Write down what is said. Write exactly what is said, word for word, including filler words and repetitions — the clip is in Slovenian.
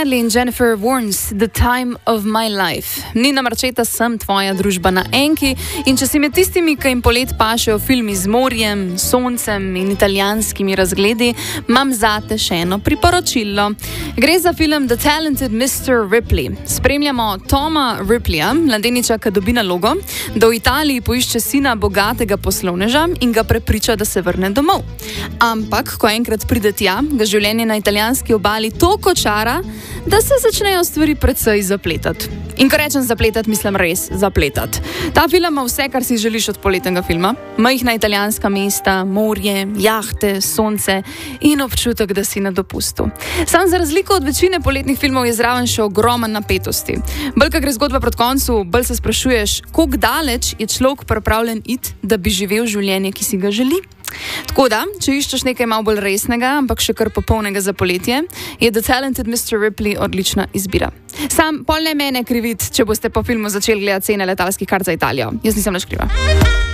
Hadley in Jennifer Warnes, The Time of My Life. Nina Marčeta, sem tvoja družba na enki in če si med tistimi, ki jim polet pašejo filmi z morjem, soncem in italijanskimi razgledi, imam zate še eno priporočilo. Gre za film The Talented mister Ripley. Spremljamo Toma Ripleya, mladeniča, ki dobi nalogo, da v Italiji poišče sina bogatega poslovneža in ga prepriča, da se vrne domov. Ampak, ko enkrat pride tja, ga življenje na italijanski obali toliko čara, da se začnejo stvari precej zapletati. In ko rečem zapletati, mislim res zapletati. Ta film ima vse, kar si želiš od poletnega filma. Majhna italijanska mesta, morje, jahte, sonce in občutek, da si na dopustu. Sam za razliko od večine poletnih filmov je zraven še ogromen napetosti. Bolj, ko gre zgodba proti koncu, bolj se sprašuješ, koliko daleč je človek pripravljen iti, da bi živel življenje, ki si ga želi. Tako da, če iščeš nekaj malo bolj resnega, ampak še kar popolnega za poletje, je The Talented mister Ripley odlična izbira. Sam, pol ne mene kriviti, če boste po filmu začeli gledati cene letalskih kart za Italijo. Jaz nisem nič kriva.